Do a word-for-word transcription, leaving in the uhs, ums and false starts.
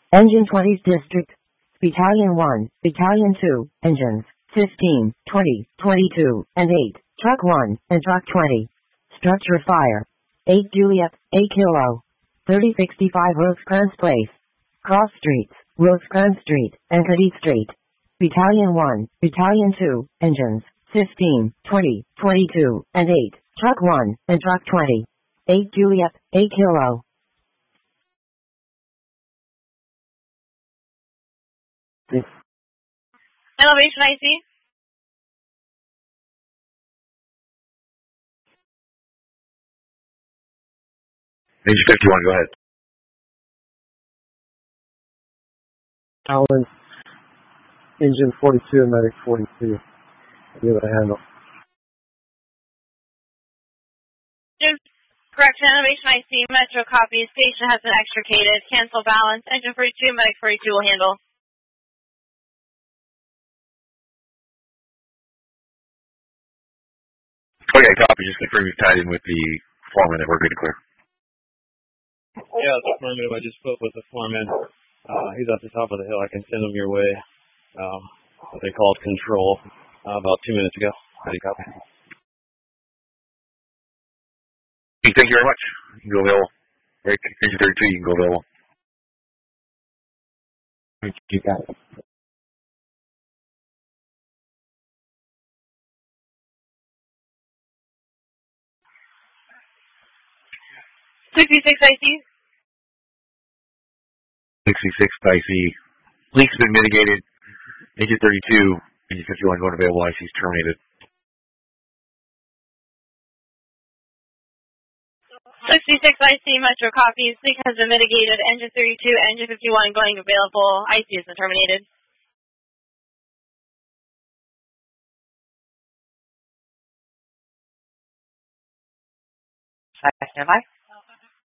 Engine twenties District. Battalion one, Battalion two, Engines fifteen, twenty, twenty-two, and eight, Truck one, and Truck twenty. Structure fire. eight Juliet, A Kilo. thirty sixty-five Rosecrans Place. Cross Streets, Rosecrans Street, and Cadiz Street. Battalion one, Battalion two, Engines fifteen, twenty, twenty-two, and eight, Truck one, and Truck twenty. eight Juliet, A Kilo. Elevation I C. Engine fifty-one, go ahead. Allen, Engine forty-two, Medic forty-two. Give it a handle. Correction, Elevation I C, Metro copy. Station has been extricated. Cancel balance. Engine forty-two, Medic forty-two will handle. Okay, copy. Just confirm you've tied in with the foreman that we're good to clear. Yeah, it's affirmative. I just spoke with the foreman. Uh, he's at the top of the hill. I can send him your way. Um, what they called control uh, about two minutes ago. How do you copy? Thank you very much. You can go available. Right, Engine thirty-two, you can go available. You got it. sixty-six I C. sixty-six I C. Leak's been mitigated. Engine thirty-two, Engine fifty-one going available. I C's terminated. sixty-six I C, Metro copy. Leak has been mitigated. Engine thirty-two, Engine fifty-one going available. I C has been terminated. Stand by.